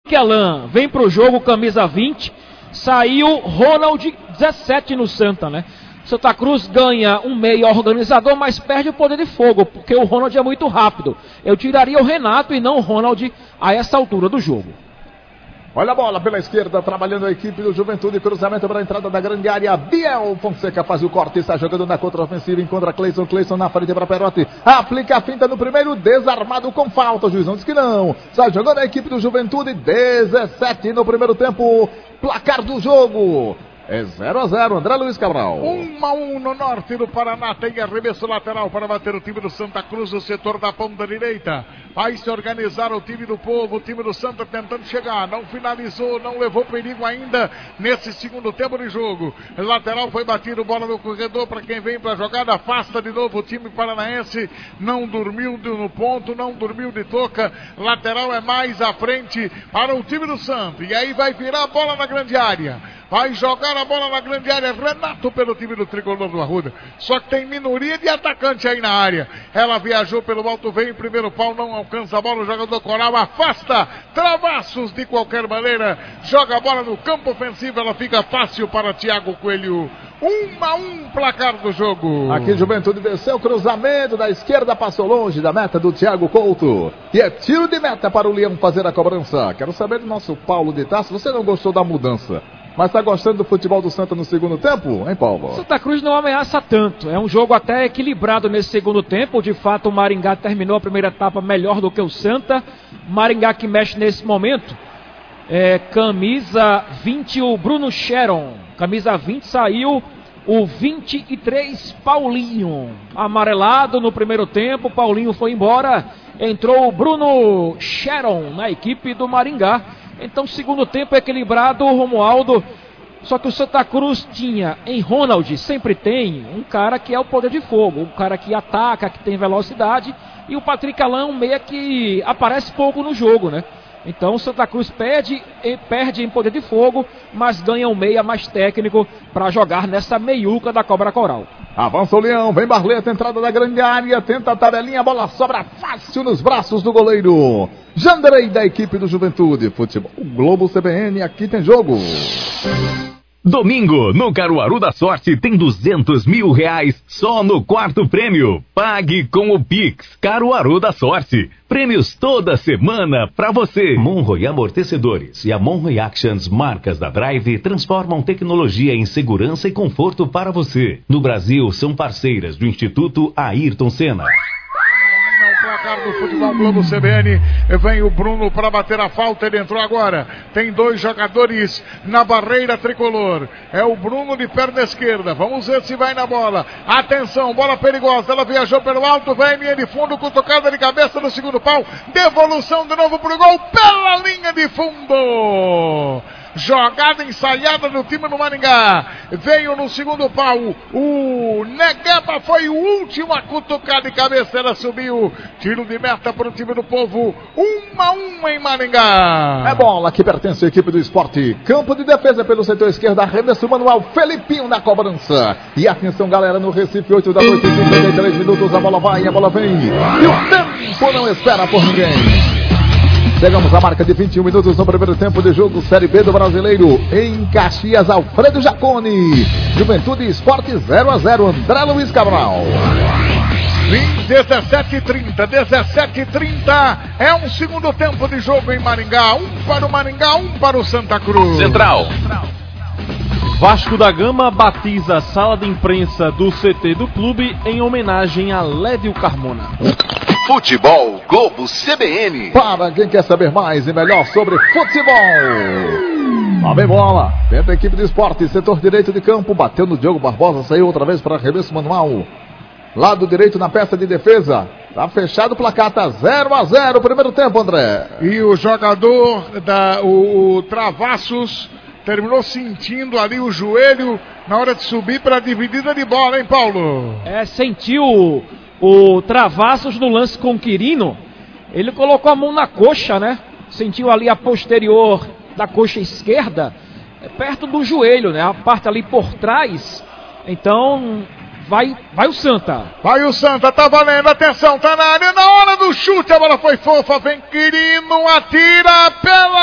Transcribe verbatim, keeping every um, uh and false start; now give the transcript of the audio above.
Alan vem pro jogo, camisa vinte, saiu Ronald, dezessete no Santa, né? Santa Cruz ganha um meio organizador, mas perde o poder de fogo, porque o Ronald é muito rápido. Eu tiraria o Renato e não o Ronald a essa altura do jogo. Olha a bola pela esquerda, trabalhando a equipe do Juventude, cruzamento para a entrada da grande área. Biel Fonseca faz o corte, está jogando na contra-ofensiva, encontra Cleison, Cleison na frente para Perotti, aplica a finta no primeiro, desarmado com falta, o juizão diz que não. Está jogando a equipe do Juventude, dezessete no primeiro tempo, placar do jogo. É zero a zero, André Luiz Cabral. um a um no norte do Paraná. Tem arremesso lateral para bater o time do Santa Cruz, o setor da ponta direita. Vai se organizar o time do povo, o time do Santa tentando chegar. Não finalizou, não levou perigo ainda nesse segundo tempo de jogo. Lateral foi batido, bola no corredor para quem vem para a jogada. Afasta de novo o time paranaense. Não dormiu no ponto, não dormiu de toca. Lateral é mais à frente para o time do Santa. E aí vai virar a bola na grande área. Vai jogar a bola na grande área, Renato pelo time do Tricolor do Arruda. Só que tem minoria de atacante aí na área. Ela viajou pelo alto, veio em primeiro pau, não alcança a bola, o jogador Coral afasta, Travassos de qualquer maneira, joga a bola no campo ofensivo, ela fica fácil para Thiago Coelho. Um a um placar do jogo. Aqui Juventude venceu o cruzamento da esquerda, passou longe da meta do Thiago Couto. E é tiro de meta para o Leão fazer a cobrança. Quero saber do nosso Paulo de Tasso, você não gostou da mudança, mas está gostando do futebol do Santa no segundo tempo, hein, Paulo? Santa Cruz não ameaça tanto. É um jogo até equilibrado nesse segundo tempo. De fato, o Maringá terminou a primeira etapa melhor do que o Santa. Maringá que mexe nesse momento. É, camisa vinte, o Bruno Sharon. Camisa vinte saiu o vinte e três, Paulinho. Amarelado no primeiro tempo. Paulinho foi embora. Entrou o Bruno Sharon na equipe do Maringá. Então, segundo tempo equilibrado, o Romualdo. Só que o Santa Cruz tinha, em Ronald, sempre tem, um cara que é o poder de fogo, um cara que ataca, que tem velocidade, e o Patrick Alan, um meia que aparece pouco no jogo, né? Então o Santa Cruz perde, perde em poder de fogo, mas ganha um meia mais técnico para jogar nessa meiuca da Cobra Coral. Avança o Leão, vem Barleta, entrada da grande área, tenta a tabelinha, a bola sobra fácil nos braços do goleiro Janderei da equipe do Juventude. Futebol Globo C B N, aqui tem jogo. Domingo, no Caruaru da Sorte, tem duzentos mil reais só no quarto prêmio. Pague com o Pix Caruaru da Sorte. Prêmios toda semana pra você. Monroe Amortecedores e a Monroe Actions, marcas da Drive, transformam tecnologia em segurança e conforto para você. No Brasil, são parceiras do Instituto Ayrton Senna. Placar do Futebol Globo C B N, vem o Bruno para bater a falta, ele entrou agora, tem dois jogadores na barreira tricolor, é o Bruno de perna esquerda, vamos ver se vai na bola, atenção, bola perigosa, ela viajou pelo alto, vem linha de fundo, com tocada de cabeça no segundo pau, devolução de novo pro gol, pela linha de fundo. Jogada ensaiada do time do Maringá. Veio no segundo pau. O Negueba foi o último a cutucar de cabeça. Ela subiu. Tiro de meta para o time do povo. Um a um em Maringá. É bola que pertence à equipe do Esporte. Campo de defesa pelo setor esquerdo. Arremesso manual. Felipinho na cobrança. E atenção, galera, no Recife, oito da noite, cinquenta e três minutos. A bola vai, a bola vem. E o tempo não espera por ninguém. Chegamos à marca de vinte e um minutos no primeiro tempo de jogo Série B do Brasileiro. Em Caxias, Alfredo Jaconi. Juventude e Esporte zero a zero. André Luiz Cabral. dezessete e trinta, dezessete e trinta. É um segundo tempo de jogo em Maringá. Um para o Maringá, um para o Santa Cruz. Central. Vasco da Gama batiza a sala de imprensa do C T do clube em homenagem a Lédio Carmona. Futebol Globo C B N. Para quem quer saber mais e melhor sobre futebol. Lá vem bola. Tenta a equipe de Esporte. Setor direito de campo. Bateu no Diogo Barbosa. Saiu outra vez para arremesso manual. Lado direito na peça de defesa. Tá fechado o placar. Tá zero a zero. Primeiro tempo, André. E o jogador, da, o, o Travassos, terminou sentindo ali o joelho na hora de subir para a dividida de bola, hein, Paulo? É, sentiu o Travassos no lance com o Quirino. Ele colocou a mão na coxa, né? Sentiu ali a posterior da coxa esquerda, perto do joelho, né? A parte ali por trás. Então, vai, vai o Santa. Vai o Santa, tá valendo, atenção, tá na área, na hora do chute, a bola foi fofa, vem Quirino, atira pela